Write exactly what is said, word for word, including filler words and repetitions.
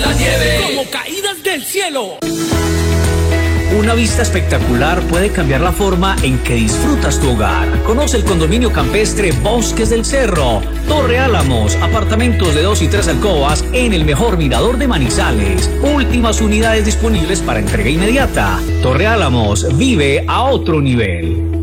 la nieve. Como caídas del cielo. Una vista espectacular puede cambiar la forma en que disfrutas tu hogar. Conoce el condominio campestre Bosques del Cerro. Torre Álamos, apartamentos de dos y tres alcobas en el mejor mirador de Manizales. Últimas unidades disponibles para entrega inmediata. Torre Álamos, vive a otro nivel.